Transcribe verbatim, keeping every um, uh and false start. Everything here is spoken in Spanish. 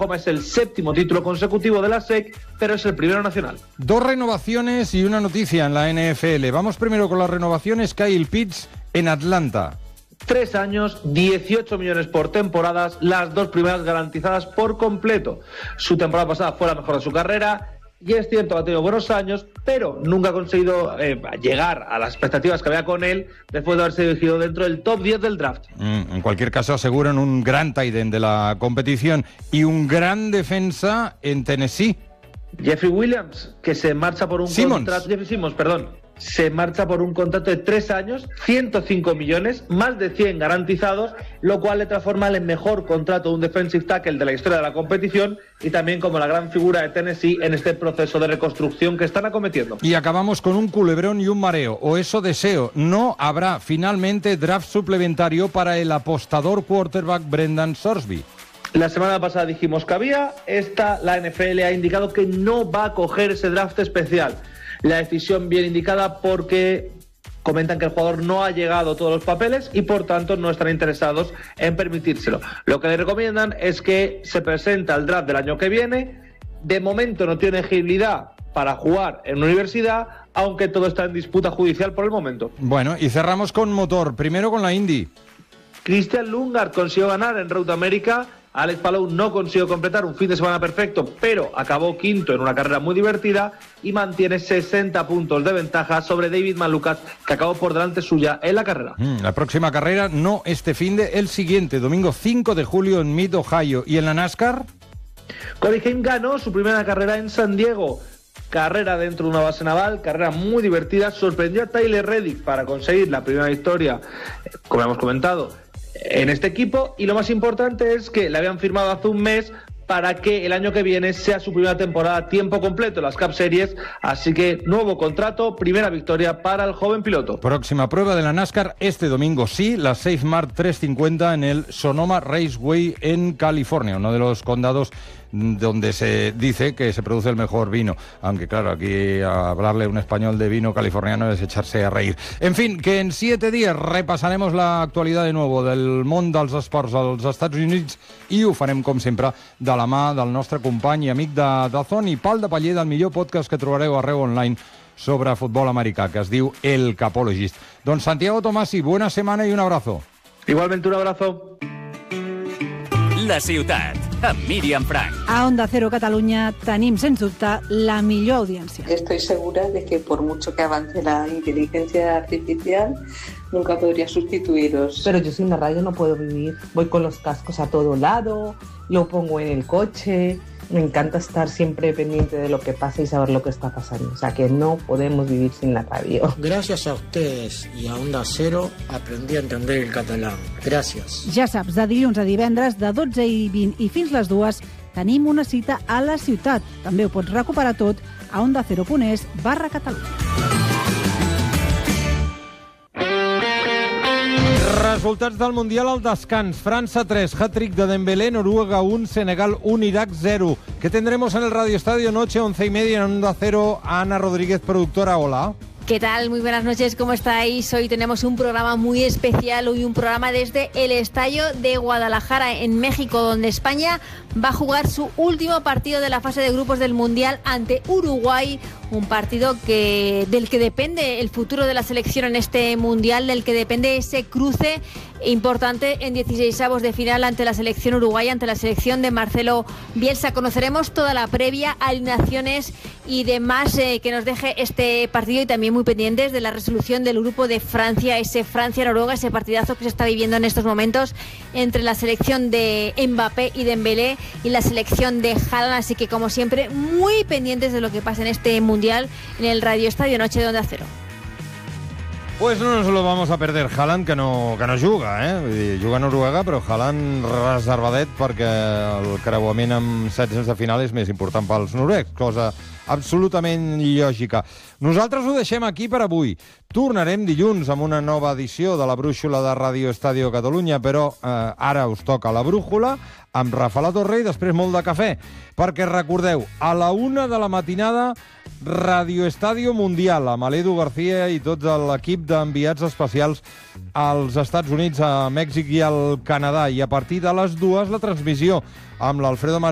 Es el séptimo título consecutivo de la S E C, pero es el primero nacional. Dos renovaciones y una noticia en la N F L. Vamos primero con las renovaciones. Kyle Pitts en Atlanta. Tres años, dieciocho millones por temporadas, las dos primeras garantizadas por completo. Su temporada pasada fue la mejor de su carrera, y es cierto que ha tenido buenos años, pero nunca ha conseguido eh, llegar a las expectativas que había con él después de haberse dirigido dentro del top diez del draft. Mm, en cualquier caso, aseguran un gran tight end de la competición y un gran defensa en Tennessee. Jeffrey Williams, que se marcha por un Simmons. contrato... Jeffrey Simmons, perdón. Se marcha por un contrato de tres años, ciento cinco millones, más de cien garantizados, lo cual le transforma en el mejor contrato de un defensive tackle de la historia de la competición y también como la gran figura de Tennessee en este proceso de reconstrucción que están acometiendo. Y acabamos con un culebrón y un mareo, o eso deseo. No habrá finalmente draft suplementario para el apostador quarterback Brendan Sorsby. La semana pasada dijimos que había, esta la N F L ha indicado que no va a coger ese draft especial. La decisión bien indicada porque comentan que el jugador no ha llegado a todos los papeles y por tanto no están interesados en permitírselo. Lo que le recomiendan es que se presente al draft del año que viene. De momento no tiene elegibilidad para jugar en una universidad, aunque todo está en disputa judicial por el momento. Bueno, y cerramos con motor, primero con la Indy. Christian Lundgaard consiguió ganar en Road America. Alex Palou no consiguió completar un fin de semana perfecto, pero acabó quinto en una carrera muy divertida y mantiene sesenta puntos de ventaja sobre David Malukas, que acabó por delante suya en la carrera. Mm, la próxima carrera, no este finde, el siguiente, domingo cinco de julio en Mid, Ohio. ¿Y en la NASCAR? Cody Haim ganó su primera carrera en San Diego. Carrera dentro de una base naval, carrera muy divertida. Sorprendió a Tyler Reddick para conseguir la primera victoria, como hemos comentado, en este equipo, y lo más importante es que le habían firmado hace un mes para que el año que viene sea su primera temporada a tiempo completo en las Cup Series, así que nuevo contrato, primera victoria para el joven piloto. Próxima prueba de la NASCAR este domingo, sí, la Safe Mart trescientos cincuenta en el Sonoma Raceway en California, uno de los condados donde se dice que se produce el mejor vino, aunque claro, aquí hablarle un español de vino californiano es echarse a reír. En fin, que en siete días repasaremos la actualitat de nuevo del món dels esports als Estats Units i ho farem, com sempre, de la mà del nostre company i amic de Dazón i pal de paller del millor podcast que trobareu arreu online sobre futbol americà, que es diu El Capologist. Don Santiago Tomasi, buena semana y un abrazo. Igualmente un abrazo. La ciutat, amb Míriam Frank. A Onda Cero Catalunya tenim, sens dubte, la millor audiència. Estoy segura de que por mucho que avance la inteligencia artificial, nunca podría sustituiros. Pero yo sin la radio no puedo vivir. Voy con los cascos a todo lado, lo pongo en el coche. Me encanta estar siempre pendiente de lo que pasa y saber lo que está pasando. O sea que no podemos vivir sin la radio. Gracias a ustedes y a Onda Cero aprendí a entender el catalán. Gracias. Ja saps, de dilluns a divendres, de dotze i vint i fins les dues, tenim una cita a la ciutat. També ho pots recuperar tot a ondacero.es barra Catalunya. Resultats del Mundial al descans. França tres, hat-trick de Dembélé, Noruega un, Senegal un, Irak cero. ¿Qué tendremos en el Radio Estadio Noche, once y media en Onda Cero? Ana Rodríguez, productora, hola. ¿Qué tal? Muy buenas noches, ¿cómo estáis? Hoy tenemos un programa muy especial, hoy un programa desde el Estadio de Guadalajara, en México, donde España va a jugar su último partido de la fase de grupos del Mundial ante Uruguay, un partido que del que depende el futuro de la selección en este Mundial, del que depende ese cruce importante en dieciseisavos de final ante la selección uruguaya, ante la selección de Marcelo Bielsa. Conoceremos toda la previa, alineaciones y demás eh, que nos deje este partido, y también muy pendientes de la resolución del grupo de Francia, ese Francia-Noruega, ese partidazo que se está viviendo en estos momentos entre la selección de Mbappé y Dembélé y la selección de Haaland. Así que, como siempre, muy pendientes de lo que pasa en este Mundial en el Radio Estadio Noche de Onda Cero. Pues no nos lo vamos a perder. Haaland, que no, que no juga, eh? Vull dir, juga a Noruega, però Haaland reservadet perquè el creuament amb setze de final és més important pels noruecs, cosa absolutament lògica. Nosaltres ho deixem aquí per avui. Tornarem dilluns amb una nova edició de la brúixola de Ràdio Estadio Catalunya, però eh, ara us toca la brújula amb Rafa La Torre i després molt de cafè, perquè recordeu, a la una de la matinada Radio Estadio Mundial amb l'Edu García i tot l'equip d'enviats especials als Estats Units, a Mèxic i al Canadà, i a partir de les dues la transmissió amb l'Alfredo Martínez